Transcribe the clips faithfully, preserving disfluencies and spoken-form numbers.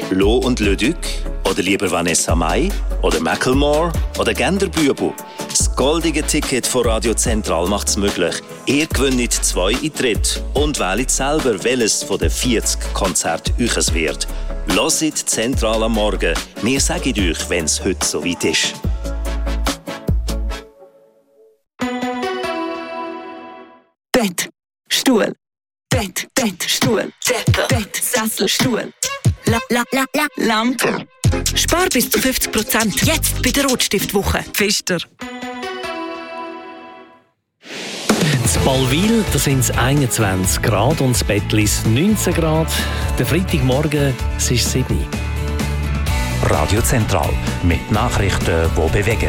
Lo und Le Duc? Oder lieber Vanessa Mai? Oder Macklemore? Oder Genderbübel? Das goldige Ticket von Radio Zentral macht es möglich. Ihr gewinnt zwei Eintritte und wählt selber, welches von den vierzig Konzerten euch wird. Hört Zentral am Morgen. Wir sagen euch, wenn es heute soweit ist. Bett, Stuhl, Bett, Bett, Stuhl, Decke, Bett, Sessel, Stuhl, la, la, la, la, Lampe. Spar bis zu fünfzig Prozent jetzt bei der Rotstiftwoche. Pfister. In Ballwil sind es einundzwanzig Grad und das Bettlis neunzehn Grad. Der Freitagmorgen es ist sieben. Radio Zentral mit Nachrichten, die bewegen.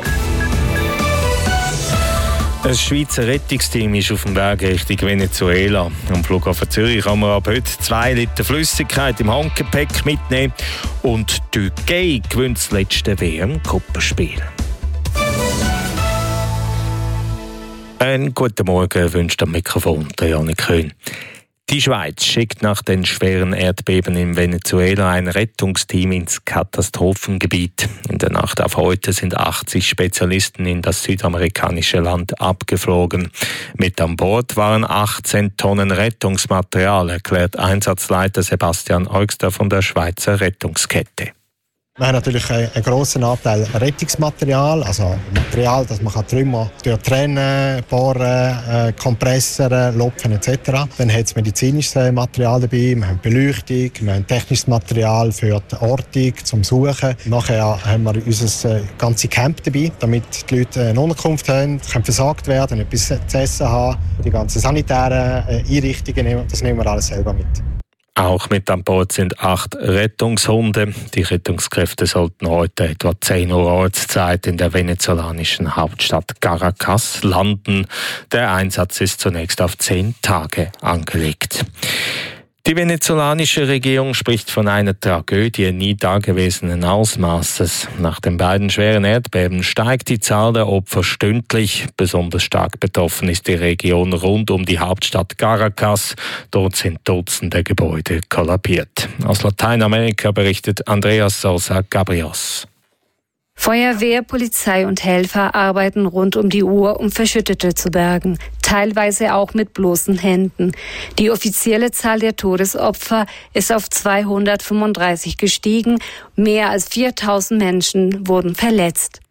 Ein Schweizer Rettungsteam ist auf dem Weg Richtung Venezuela. Am Flughafen Zürich kann man ab heute zwei Liter Flüssigkeit im Handgepäck mitnehmen. Und die Türkei gewinnt das letzte W M-Gruppenspiel. Einen guten Morgen wünscht am Mikrofon der Janik Köhn. Die Schweiz schickt nach den schweren Erdbeben in Venezuela ein Rettungsteam ins Katastrophengebiet. In der Nacht auf heute sind achtzig Spezialisten in das südamerikanische Land abgeflogen. Mit an Bord waren achtzehn Tonnen Rettungsmaterial, erklärt Einsatzleiter Sebastian Eugster von der Schweizer Rettungskette. Wir haben natürlich einen grossen Anteil Rettungsmaterial, also Material, das man Trümmer durchtrennen, bohren, äh, kompressern, lupfen et cetera. Dann hat es medizinisches Material dabei, wir haben Beleuchtung, wir haben technisches Material für die Ortung, zum Suchen. Nachher haben wir unser äh, ganzes Camp dabei, damit die Leute eine Unterkunft haben, können versorgt werden, etwas zu essen haben. Die ganzen sanitären äh, Einrichtungen, das nehmen wir alles selber mit. Auch mit an Bord sind acht Rettungshunde. Die Rettungskräfte sollten heute etwa zehn Uhr Ortszeit in der venezolanischen Hauptstadt Caracas landen. Der Einsatz ist zunächst auf zehn Tage angelegt. Die venezolanische Regierung spricht von einer Tragödie nie dagewesenen Ausmaßes. Nach den beiden schweren Erdbeben steigt die Zahl der Opfer stündlich. Besonders stark betroffen ist die Region rund um die Hauptstadt Caracas. Dort sind Dutzende Gebäude kollabiert. Aus Lateinamerika berichtet Andreas Sosa Gabrios. Feuerwehr, Polizei und Helfer arbeiten rund um die Uhr, um Verschüttete zu bergen, teilweise auch mit bloßen Händen. Die offizielle Zahl der Todesopfer ist auf zweihundertfünfunddreißig gestiegen. Mehr als viertausend Menschen wurden verletzt.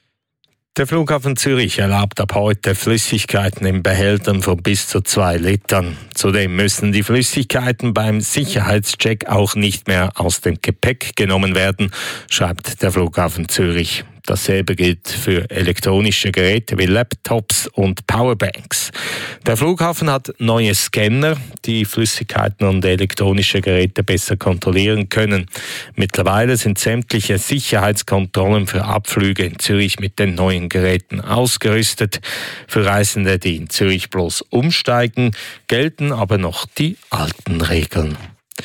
Der Flughafen Zürich erlaubt ab heute Flüssigkeiten in Behältern von bis zu zwei Litern. Zudem müssen die Flüssigkeiten beim Sicherheitscheck auch nicht mehr aus dem Gepäck genommen werden, schreibt der Flughafen Zürich. Dasselbe gilt für elektronische Geräte wie Laptops und Powerbanks. Der Flughafen hat neue Scanner, die Flüssigkeiten und elektronische Geräte besser kontrollieren können. Mittlerweile sind sämtliche Sicherheitskontrollen für Abflüge in Zürich mit den neuen Geräten ausgerüstet. Für Reisende, die in Zürich bloß umsteigen, gelten aber noch die alten Regeln.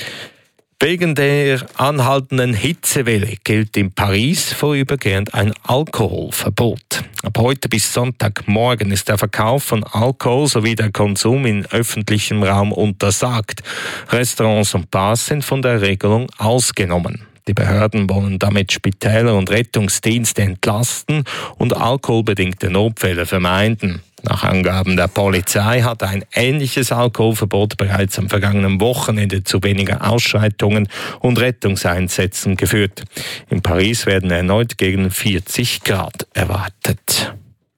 Wegen der anhaltenden Hitzewelle gilt in Paris vorübergehend ein Alkoholverbot. Ab heute bis Sonntagmorgen ist der Verkauf von Alkohol sowie der Konsum in öffentlichem Raum untersagt. Restaurants und Bars sind von der Regelung ausgenommen. Die Behörden wollen damit Spitäler und Rettungsdienste entlasten und alkoholbedingte Notfälle vermeiden. Nach Angaben der Polizei hat ein ähnliches Alkoholverbot bereits am vergangenen Wochenende zu weniger Ausschreitungen und Rettungseinsätzen geführt. In Paris werden erneut gegen vierzig Grad erwartet.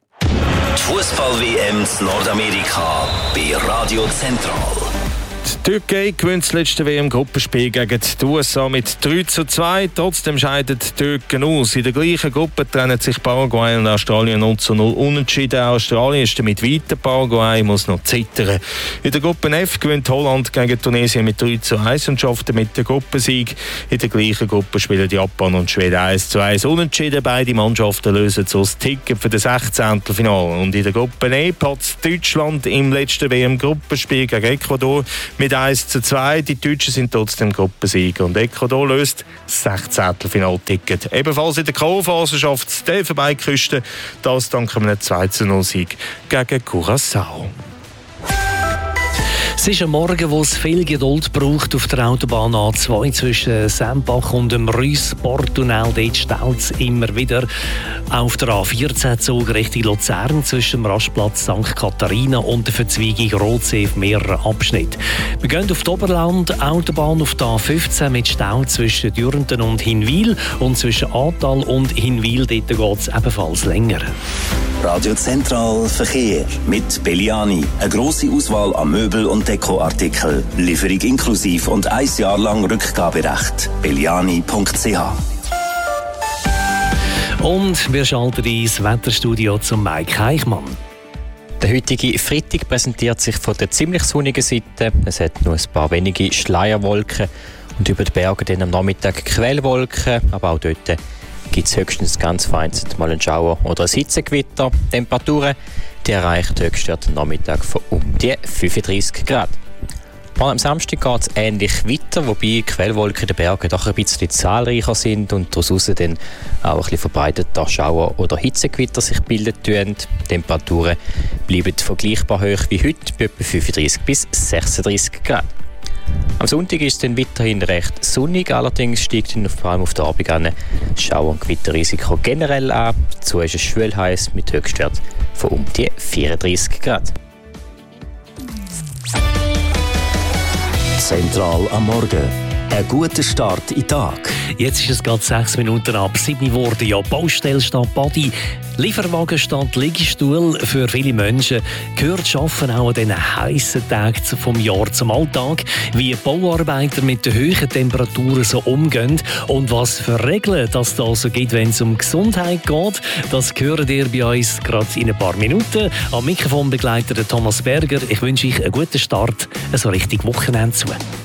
Die Fußball-W M in Nordamerika bei Radio Zentral. Die Türkei gewinnt das letzte W M-Gruppenspiel gegen die U S A mit drei zu zwei. Trotzdem scheiden die Türken aus. In der gleichen Gruppe trennen sich Paraguay und Australien null zu null unentschieden. Australien ist damit weiter. Paraguay muss noch zittern. In der Gruppe F gewinnt Holland gegen Tunesien mit drei zu eins und schafft mit dem Gruppensieg. In der gleichen Gruppe spielen Japan und Schweden eins zu eins unentschieden. Beide Mannschaften lösen so das Ticket für das Sechzehntelfinale. Und in der Gruppe E hat Deutschland im letzten W M-Gruppenspiel gegen Ecuador mit eins zu zwei. Die Deutschen sind trotzdem Gruppensieger und Ecuador löst das Sechzehntelfinalticket. Ebenfalls in der K.O.-Phase schafft es die Elfenbeinküste, das dank einem zwei zu null Sieg gegen Curaçao. Es ist ein Morgen, wo es viel Geduld braucht auf der Autobahn A zwei zwischen Sempach und dem Reuss-Portunnel. Dort staut es immer wieder. Auf der A vierzehn-Zug Richtung Luzern zwischen dem Rastplatz Sankt Katharina und der Verzweigung Rotsee auf mehreren Abschnitten. Wir gehen auf die Oberland-Autobahn auf der A fünfzehn mit Stau zwischen Dürnten und Hinwil und zwischen Atal und Hinwil. Dort geht es ebenfalls länger. Radio Zentral Verkehr mit Belliani. Eine grosse Auswahl an Möbel- und Dekoartikeln. Lieferung inklusiv und ein Jahr lang Rückgaberecht. belliani punkt c h. Und wir schalten ins Wetterstudio zum Mike Heichmann. Der heutige Freitag präsentiert sich von der ziemlich sonnigen Seite. Es hat nur ein paar wenige Schleierwolken und über die Berge dann am Nachmittag Quellwolken, aber auch dort gibt es höchstens ganz vereinzelt mal einen Schauer oder ein Hitzegewitter. Temperaturen die erreichen Höchstwerte am Nachmittag von um die fünfunddreissig Grad. Am Samstag geht es ähnlich weiter, wobei Quellwolken in den Bergen doch ein bisschen zahlreicher sind und daraus dann auch ein bisschen verbreiteter Schauer oder Hitzegewitter sich bilden tun. Die Temperaturen bleiben vergleichbar hoch wie heute, bei etwa fünfunddreissig bis sechsunddreissig Grad. Am Sonntag ist es dann weiterhin recht sonnig, allerdings steigt dann vor allem auf der Abend an Schauer- und Gewitterrisiko generell an. Dazu ist es schwül heiß mit Höchstwert von um die vierunddreissig Grad. Zentral am Morgen. Ein guter Start in den Tag. Jetzt ist es gerade sechs Minuten ab sieben geworden. Ja, Baustelle statt Body, Lieferwagen statt Liegestuhl. Für viele Menschen gehört das Arbeiten auch an diesen heissen Tagen vom Jahr zum Alltag. Wie Bauarbeiter mit den hohen Temperaturen so umgehen und was für Regeln das da so gibt, wenn es um Gesundheit geht. Das hören ihr bei uns gerade in ein paar Minuten. Am Mikrofon begleitet Thomas Berger. Ich wünsche euch einen guten Start, ein so richtig Wochenende zu.